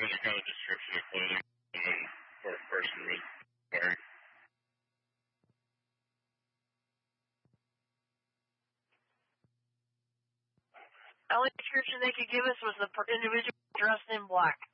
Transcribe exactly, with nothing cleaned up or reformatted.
any kind of description of clothing the first person was wearing. The only description they could give us was the individual dressed in black.